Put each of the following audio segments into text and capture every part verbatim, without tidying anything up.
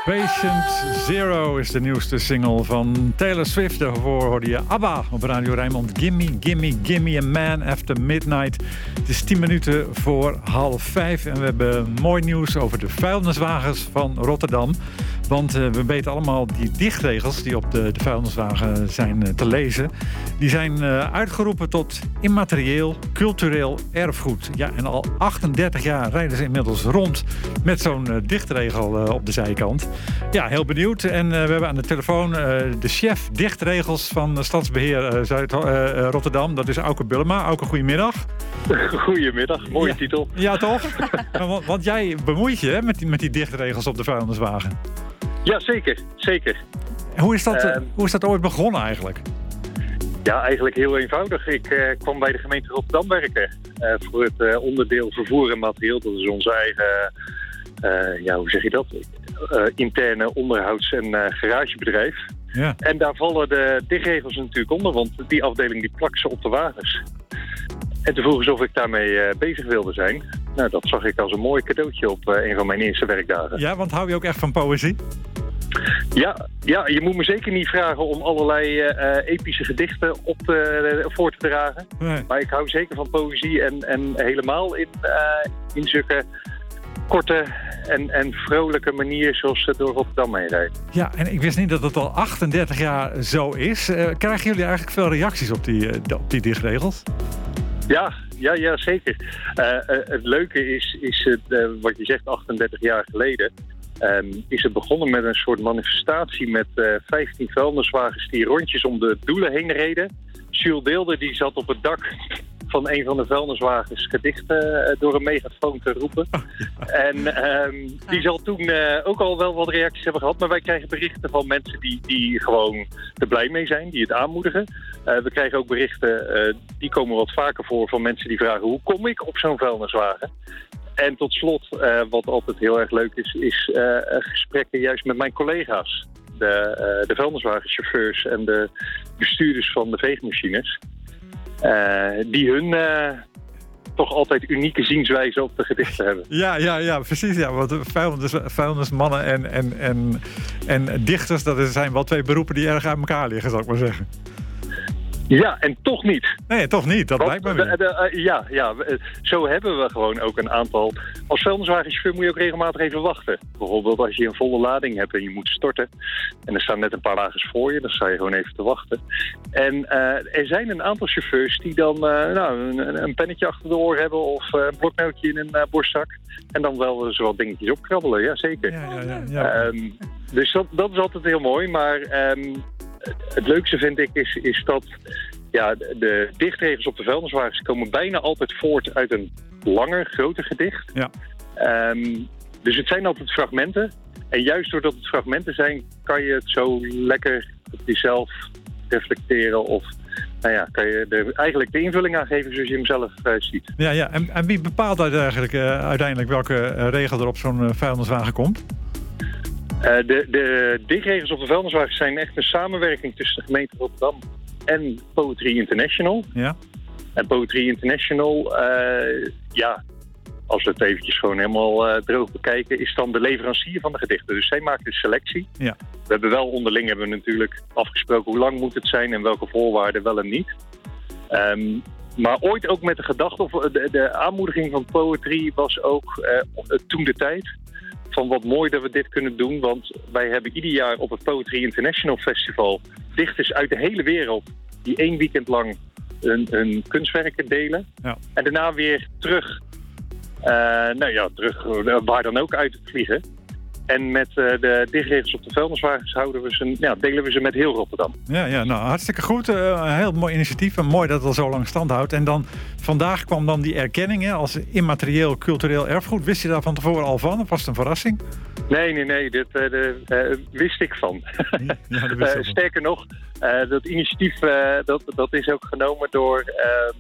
Patient Zero is de nieuwste single van Taylor Swift. Daarvoor hoorde je ABBA op Radio Rijnmond. Gimme, gimme, gimme a man after midnight. Het is tien minuten voor half vijf. En we hebben mooi nieuws over de vuilniswagens van Rotterdam. Want uh, we weten allemaal die dichtregels die op de, de vuilniswagen zijn uh, te lezen. Die zijn uh, uitgeroepen tot immaterieel cultureel erfgoed. Ja, en al achtendertig jaar rijden ze inmiddels rond met zo'n uh, dichtregel uh, op de zijkant. Ja, heel benieuwd. En uh, we hebben aan de telefoon uh, de chef dichtregels van Stadsbeheer uh, Zuid uh, uh, Rotterdam. Dat is Auke Bullema. Auke, goedemiddag. Goedemiddag, mooie ja. titel. Ja, toch? want, want jij bemoeit je hè, met, die, met die dichtregels op de vuilniswagen. Ja, zeker. zeker. Hoe is dat, uh, hoe is dat ooit begonnen eigenlijk? Ja, eigenlijk heel eenvoudig. Ik uh, kwam bij de gemeente Rotterdam werken. Uh, voor het uh, onderdeel vervoer en materieel. Dat is onze eigen, uh, ja, hoe zeg je dat? Uh, interne onderhouds- en uh, garagebedrijf. Ja. En daar vallen de dichtregels natuurlijk onder. Want die afdeling die plakt ze op de wagens. En toen vroegen ze of ik daarmee uh, bezig wilde zijn. Nou, dat zag ik als een mooi cadeautje op uh, een van mijn eerste werkdagen. Ja, want hou je ook echt van poëzie? Ja, ja, je moet me zeker niet vragen om allerlei uh, epische gedichten op te, uh, voor te dragen. Nee. Maar ik hou zeker van poëzie en, en helemaal in, uh, in zulke korte en, en vrolijke manier zoals ze door Rotterdam heen rijden. Ja, en ik wist niet dat het al achtendertig jaar zo is. Uh, krijgen jullie eigenlijk veel reacties op die, uh, op die dichtregels? Ja, ja, ja, zeker. Uh, uh, het leuke is, is het, uh, wat je zegt, achtendertig jaar geleden... Um, is het begonnen met een soort manifestatie met uh, vijftien vuilniswagens die rondjes om de doelen heen reden. Jules Deelder die zat op het dak van een van de vuilniswagens gedichten uh, door een megafoon te roepen. En um, die zal toen uh, ook al wel wat reacties hebben gehad. Maar wij krijgen berichten van mensen die, die gewoon er blij mee zijn, die het aanmoedigen. Uh, we krijgen ook berichten, uh, die komen wat vaker voor van mensen die vragen hoe kom ik op zo'n vuilniswagen? En tot slot, uh, wat altijd heel erg leuk is, is uh, gesprekken juist met mijn collega's. De, uh, de vuilniswagenchauffeurs en de bestuurders van de veegmachines. Uh, die hun uh, toch altijd unieke zienswijze op de gedichten hebben. Ja, ja, ja, precies. Ja. Want vuilnis, vuilnismannen en, en, en, en dichters, dat zijn wel twee beroepen die erg uit elkaar liggen, zal ik maar zeggen. Ja, en toch niet. Nee, toch niet. Dat lijkt me weer. De, de, uh, ja, ja, zo hebben we gewoon ook een aantal... Als vuilniswagenchauffeur moet je ook regelmatig even wachten. Bijvoorbeeld als je een volle lading hebt en je moet storten. En er staan net een paar wagens voor je, dan sta je gewoon even te wachten. En uh, er zijn een aantal chauffeurs die dan uh, nou, een, een pennetje achter de oor hebben... of uh, een bloknootje in een uh, borstzak. En dan wel zo wat dingetjes opkrabbelen, ja zeker. Ja, ja, ja, ja. Um, dus dat, dat is altijd heel mooi, maar... Um, Het leukste vind ik is, is dat ja, de dichtregels op de vuilniswagens komen bijna altijd voort uit een langer, groter gedicht. Ja. Um, dus het zijn altijd fragmenten. En juist doordat het fragmenten zijn, kan je het zo lekker op jezelf reflecteren. Of nou ja, kan je er eigenlijk de invulling aan geven zoals je hem zelf uh, ziet. Ja, ja. En, en wie bepaalt eigenlijk, uh, uiteindelijk welke uh, regel er op zo'n uh, vuilniswagen komt? Uh, de, de dichtregels op de vuilniswagens zijn echt een samenwerking tussen de gemeente Rotterdam en Poetry International. Ja. En Poetry International, uh, ja, als we het eventjes gewoon helemaal uh, droog bekijken, is dan de leverancier van de gedichten. Dus zij maken de selectie. Ja. We hebben wel onderling hebben we natuurlijk afgesproken hoe lang moet het zijn en welke voorwaarden wel en niet. Um, maar ooit ook met de gedachte, of de, de aanmoediging van Poetry was ook uh, toen de tijd... van wat mooi dat we dit kunnen doen, want wij hebben ieder jaar op het Poetry International Festival dichters uit de hele wereld die één weekend lang hun, hun kunstwerken delen. Ja. En daarna weer terug, uh, nou ja, terug waar dan ook uit te vliegen. En met uh, de dichtregels op de vuilniswagens houden we ze, ja, delen we ze met heel Rotterdam. Ja, ja, nou hartstikke goed. Uh, een heel mooi initiatief en mooi dat het al zo lang stand houdt. En dan vandaag kwam dan die erkenning hè, als immaterieel cultureel erfgoed. Wist je daar van tevoren al van of was het een verrassing? Nee, nee, nee. Dit uh, de, uh, wist ik van. Ja, dat wist uh, sterker nog, uh, dat initiatief uh, dat, dat is ook genomen door, uh,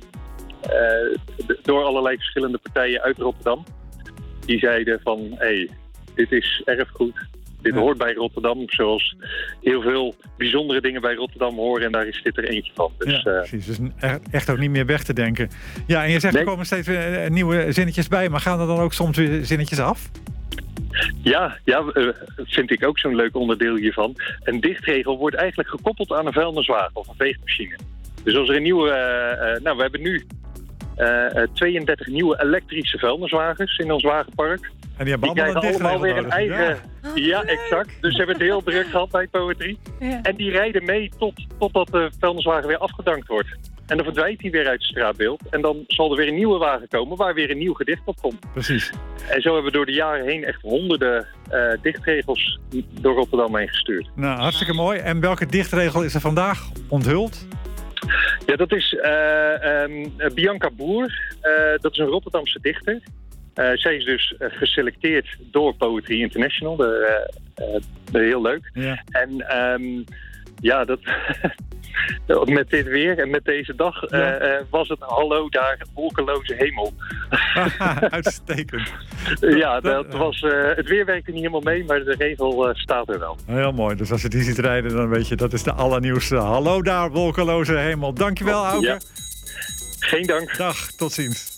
uh, door allerlei verschillende partijen uit Rotterdam. Die zeiden van, hé, hey, dit is erfgoed. Dit ja. hoort bij Rotterdam, zoals heel veel bijzondere dingen bij Rotterdam horen. En daar is dit er eentje van. Dus, ja, precies. Dus echt ook niet meer weg te denken. Ja, en je zegt, nee. Er komen steeds weer nieuwe zinnetjes bij. Maar gaan er dan ook soms weer zinnetjes af? Ja, ja uh, vind ik ook zo'n leuk onderdeel hiervan. Een dichtregel wordt eigenlijk gekoppeld aan een vuilniswagen of een veegmachine. Dus als er een nieuwe... Uh, uh, nou, we hebben nu uh, uh, tweeëndertig nieuwe elektrische vuilniswagens in ons wagenpark. En die, die krijgen allemaal weer een eigen... Ja. ja, exact. Dus ze hebben het heel druk gehad bij Poetry. Ja. En die rijden mee tot, totdat de vuilniswagen weer afgedankt wordt. En dan verdwijnt hij weer uit het straatbeeld. En dan zal er weer een nieuwe wagen komen waar weer een nieuw gedicht op komt. Precies. En zo hebben we door de jaren heen echt honderden uh, dichtregels door Rotterdam heen gestuurd. Nou, hartstikke mooi. En welke dichtregel is er vandaag onthuld? Ja, dat is uh, um, Bianca Boer. Uh, dat is een Rotterdamse dichter. Uh, zij is dus uh, geselecteerd door Poetry International. De, uh, uh, de, heel leuk. Ja. En um, ja, dat... met dit weer en met deze dag uh, ja. uh, was het hallo daar, wolkeloze hemel. Uitstekend. ja, dat was, uh, het weer werkte niet helemaal mee, maar de regel uh, staat er wel. Heel mooi, dus als je die ziet rijden, dan weet je, dat is de allernieuwste. Hallo daar, wolkeloze hemel. Dankjewel, Auke. Ja. Geen dank. Dag, tot ziens.